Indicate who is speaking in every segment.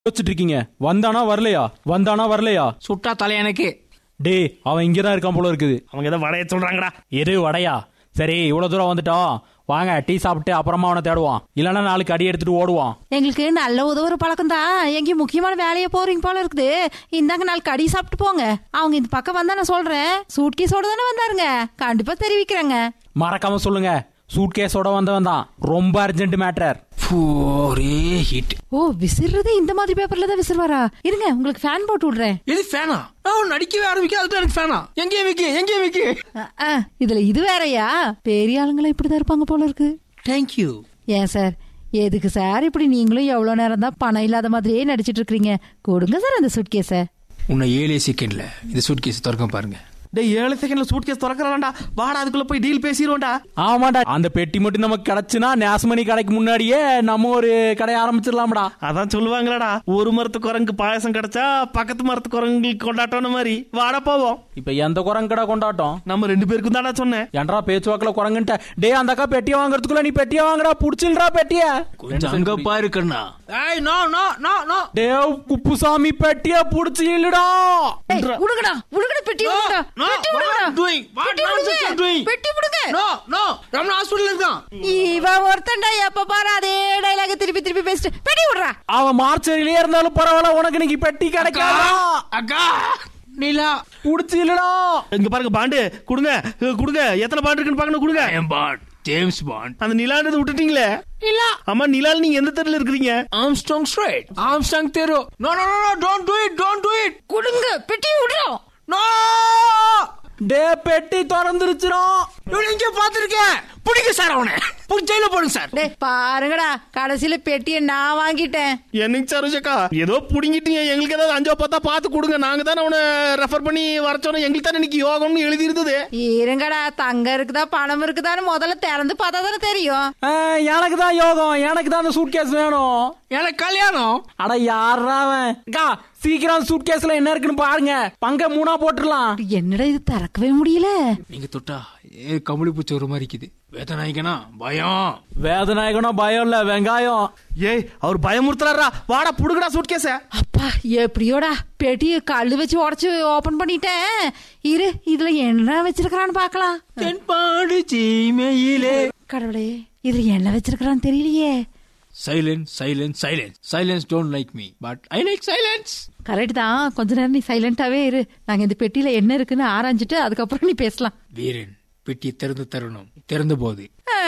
Speaker 1: வச்சிட்டு இருக்கீங்க? வந்தானா வரலையா?
Speaker 2: சுட்டா தலை எனக்கு.
Speaker 1: டே, அவன் இங்கதான் இருக்கான் போல இருக்குது.
Speaker 3: அவங்க ஏதோ வடைய சொல்றாங்கடா.
Speaker 1: எரு வடையா? சரி, இவ்வளவு தூரம் வந்துட்டோம், வாங்க டீ சாப்பிட்டு அப்புறமா அவனை தேடுவான். இல்லன்னா நாளைக்கு அடி எடுத்துட்டு ஓடுவான்.
Speaker 4: எங்களுக்கு நல்ல உதவுற பழக்கம் தான். எங்கேயும் முக்கியமான வேலையை போறீங்க போல இருக்குது. இந்தாங்க நாளைக்கு அடி சாப்பிட்டு போங்க. அவங்க இந்த பக்கம் வந்தா நான் சொல்றேன். சூட்கேஸோட தானே வந்தாருங்க, கண்டிப்பா தெரிவிக்கிறேங்க.
Speaker 1: மறக்காம சொல்லுங்க, சூட்கேஸோட வந்தவன் தான். ரொம்ப அர்ஜென்ட் மேட்டர்.
Speaker 2: ஒரே ஹிட்.
Speaker 4: ஓ, விசிறது இந்த மாதிரி பேப்பர்ல தான் விசிறுவாரா? இருங்க, உங்களுக்கு ஃபேன் போட்டு விடுறேன்.
Speaker 2: இது ஃபேனா? நடிக்கவே ஆரம்பிக்க எனக்கு ஃபேனா? எங்கே விக்கி?
Speaker 4: இதுல இது வேறயா? பெரிய ஆளுங்களா இப்படிதான் இருப்பாங்க போல இருக்கு.
Speaker 2: தேங்க்யூ.
Speaker 4: ஏன் சார், எதுக்கு சார் இப்படி நீங்களும் எவ்வளவு நேரம் தான் பணம் இல்லாத மாதிரியே நடிச்சிட்டு இருக்கீங்க? கொடுங்க சார் அந்த சூட்கேஸ.
Speaker 2: உன்னை 7 செகண்ட்ல இந்த சூட்கேஸ் திறக்க பாருங்க.
Speaker 3: டேய், 7 செகண்ட்ல சூட்கேஸ் திறக்கறான்டா. வாடா, அதுக்குள்ள போய் டீல் பேசிடுவோம்டா.
Speaker 1: ஆமாடா, அந்த பெட்டி மட்டும் நமக்கு கிடைச்சுனா நேசமணி கடைக்கு முன்னாடியே நம்ம ஒரு கடை ஆரம்பிச்சிடலாம்டா.
Speaker 3: அதான் சொல்லுவாங்களாடா, ஒரு மரத்து குரங்கு பாயசம் கிடைச்சா பக்கத்து மரத்து குரங்குக்கு கொண்டாட்டம் மாதிரி. வாடா போவோம்.
Speaker 1: இப்ப எந்த குரங்கு கடை கொண்டாட்டம்?
Speaker 3: நம்ம 2 பேருக்கும் தானே சொன்னேன்.
Speaker 1: ஏன்டா பேச்சுவாக்குல குரங்குன்ட்ட? டே, அந்த அக்கா பெட்டியை வாங்குறதுக்குள்ள நீ பெட்டியை வாங்குறா, புடிச்சில்றா பெட்டிய.
Speaker 2: கொஞ்சம் அங்க பாருக்கண்ணா. ஏய், நோ நோ நோ நோ.
Speaker 1: டேய், குப்புசாமி பெட்டிய புடிச்சு இல்லடா.
Speaker 4: உடுங்கடா பெட்டி உடுங்கடா. பெட்டி புடுங்க.
Speaker 2: நோ நோ, நம்ம ஹாஸ்பிடல்ல இருக்கான்.
Speaker 4: இவன் ஒருத்தன்டா எப்ப பாரு அதே டயலாக திருப்பி பேசிட்டு பெட்டி விடுறா.
Speaker 1: அவன் மார்ச்சரியிலே இருந்தாலும் பரவாயில்ல, உனக்கு இன்னைக்கு பெட்டி கிடைக்காதா?
Speaker 2: அக்கா நீலா
Speaker 1: புடிச்சு இல்லடா.
Speaker 3: இங்க பாருங்க, பாண்டு கொடுங்க. எத்தனை பாண்டு இருக்குன்னு பாக்கணும், கொடுங்க.
Speaker 2: Bond, James bond.
Speaker 3: அந்த நிலான்றதை விட்டுட்டீங்களே.
Speaker 2: நிலா?
Speaker 3: ஆமா, நிலால நீங்க எந்த தெருல இருக்கீங்க?
Speaker 2: Armstrong street. ஆம்ஸ்ட்ராங் தெரு. No no no, don't to it.
Speaker 4: கொடுங்க, பெட்டி விடுறோம்.
Speaker 2: நோ.
Speaker 1: டே, பெட்டி திறந்துருச்சுறோம்.
Speaker 2: இங்க பாத்துருக்கேன். பிடிங்க சார், அவனை ஜெயில போடுங்க சார்.
Speaker 4: டே பாருங்கடா, கடைசியில பெட்டியை நான் வாங்கிட்டேன்.
Speaker 3: என்னங்க சரோஜக்கா, ஏதோ புடிங்கிட்டீங்க. எங்களுக்கு ஏதாவது 5-10 பார்த்து கொடுங்க. நாங்க தானே அவனை ரெஃபர் பண்ணி வர சொன்னோம். எங்களுக்கு தானே இன்னைக்கு யோகம்னு எழுதி இருந்தது.
Speaker 4: இருங்கடா, தங்கம் இருக்குதா பணம் இருக்குதான்னு முதல்ல திறந்து பார்த்தா தானே தெரியும்.
Speaker 1: எனக்கு தான் யோகம், எனக்கு தான் அந்த சூட்கேஸ் வேணும்.
Speaker 2: எனக்கு கல்யாணம்.
Speaker 1: அட யாரா அவன்? சீக்கிரம் சூட்கேஸ்ல என்ன இருக்குன்னு பாருங்க, பங்க 3 போட்டுடலாம்.
Speaker 4: என்னடா இது, திறக்கவே முடியல.
Speaker 2: நீங்க தொட்டா கமுளி பூச்சி ஒரு மாதிரி இருக்குது. வேதநாயகனா
Speaker 1: பயம் இல்ல, வெங்காயம்.
Speaker 3: ஏய், அவர் பயமுறுத்துறாரா? வாடா, புடுங்கடா சூட்கேஸ.
Speaker 4: அப்பா, எப்படியோடா பெட்டியை கல்லு வச்சு உடச்சு ஓபன் பண்ணிட்டேன். இரு, இதுல என்ன வச்சிருக்கான்னு பாக்கலாம்.
Speaker 2: தென்பாடு சீமையிலே.
Speaker 4: கடவுளே, இதுல என்ன வச்சிருக்கான்னு தெரியலையே.
Speaker 2: Silence don't like me, but I like silence.
Speaker 4: Correct தான். கொஞ்ச நேரம் நீ சைலண்டாவே இரு. நாங்க இந்த பெட்டியில என்ன இருக்குன்னு ஆராய்ஞ்சிட்டு அதுக்கப்புறம் நீ பேசலாம்.
Speaker 2: வீரன், பெட்டி திறந்து தரணும். திறந்த போது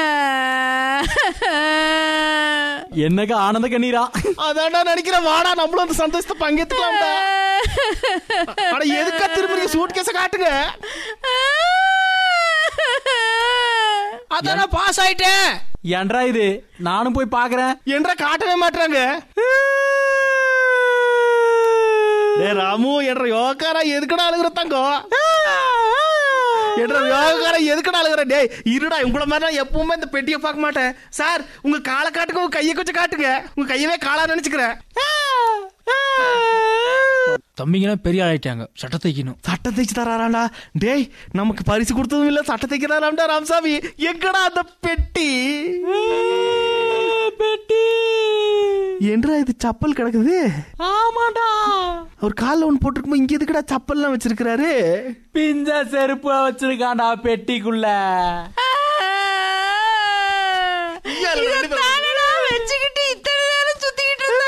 Speaker 1: என்னக்கா ஆனந்த கண்ணீரா?
Speaker 3: அதான்டா நினைக்கிறேன். வாடா, நம்மளும் அந்த சந்தோஷத்தை பங்கேத்துக்கலாம்டா. அட, எதுக்கா திரும்ப சூட்கேஸ காட்டுங்க.
Speaker 2: அதான் பாஸ் ஆயிட்டேன்.
Speaker 1: ஏன்டா இது? நானும் போய் பாக்குறேன்.
Speaker 3: என்றா காட்டவே மாட்டாங்க. ராமு என்ற யோகாரா எதுக்கடா அழுகுற தங்கம்? என்ற யோகாரா எதுக்கடா அழுகுற? டேய், இருடா, உங்கள மாதிரி நான் எப்பவுமே இந்த பெட்டியை பார்க்க மாட்டேன். சார், உங்க காலை காட்டுங்க, உங்க கையை கொஞ்சம் காட்டுங்க. உங்க கையவே காலா நினைச்சுக்கிறேன்.
Speaker 2: தம்பிங்கன்னா பெரிய ஆயிட்டாங்க. சட்டை தைக்கணும்.
Speaker 3: சட்டை தைச்சு தராராண்டா? டேய், நமக்கு பரிசு கொடுத்ததும் இல்ல, சட்டை தைக்கிறாராம்டா ராமசாமி. எங்கடா அந்த பெட்டி? என்றா இது சப்பல் கிடக்குது?
Speaker 1: ஆமாடா,
Speaker 3: அவர் காலில் ஒன்று போட்டுருக்கும்போது இங்க எதுக்கடா சப்பல்லாம் வச்சிருக்கிறாரு?
Speaker 1: பிஞ்ச செருப்பு வச்சிருக்காண்டா பெட்டிக்குள்ள.
Speaker 4: வச்சுக்கிட்டு இத்தனை நேரம் சுத்திக்கிட்டு இருந்தா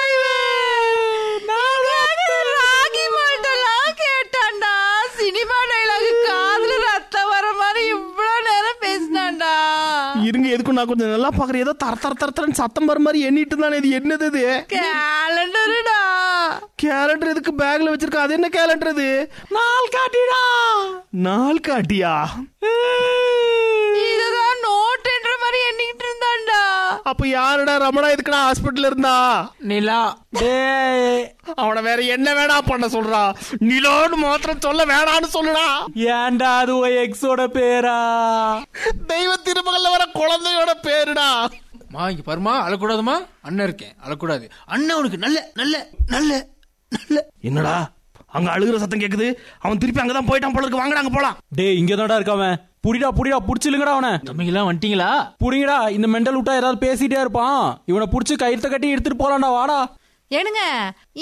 Speaker 4: ராகி மாட்டெல்லாம் கேட்டான்டா. சினிமா டைலாக் காதுல ரத்தம் வர மாதிரி இவ்வளவு நேரம் பேசினான்டா.
Speaker 3: இருங்க, எதுக்கும் நான் கொஞ்சம் நல்லா பாக்குறேன். ஏதோ தரன்னு சத்தம் வர மாதிரி எண்ணிட்டு தானே. இது என்னது? இது
Speaker 4: கேலண்டர்டா.
Speaker 3: கேலண்டர் எதுக்கு பேக்ல வச்சிருக்க? அது என்ன கேலண்டர்? இது
Speaker 1: நாள் காட்டிடா.
Speaker 3: நாள் காட்டியா?
Speaker 4: இதுதான் நோட்ன்ற மாதிரி எண்ணிக்கிட்டு இருந்தான்டா.
Speaker 3: அப்ப யாருடா ரமணா எதுக்குடா ஹாஸ்பிட்டல் இருந்தா?
Speaker 2: நிலா.
Speaker 1: டேய்,
Speaker 3: அவனை வேற என்ன வேணா பண்ண சொல்றா? நிலோன்னு மாத்திரம் சொல்ல வேணான்னு சொல்லுடா.
Speaker 1: ஏன்டா அது எக்ஸோட பேரா?
Speaker 3: தெய்வ திருமகள்ல வர குழந்தையோட பேருடா.
Speaker 2: இங்க பாருமா, அழக்கூடாதுமா. அண்ணன் இருக்கேன், அழக்கூடாது. அண்ணன் உனக்கு நல்ல நல்ல நல்ல நல்ல.
Speaker 3: என்னடா அங்க அழுகுற சத்தம் கேக்குது? அவன் திருப்பி அங்கதான் போயிட்டான் போல இருக்கு. வாங்கடா, அங்க போலாம்.
Speaker 1: டேய், இங்கதான்டா இருக்காவன். புடிடா புடிச்சிலுங்கடா அவனை.
Speaker 2: தம்பிங்கெல்லாம் வந்துட்டீங்களா?
Speaker 1: புடிங்கடா. இந்த மெண்டல் விட்டா ஏதாவது பேசிட்டே இருப்பான். இவனை புடிச்சு கயிறு கட்டி எடுத்துட்டு போலாம்டா. வாடா.
Speaker 4: ஏனுங்க,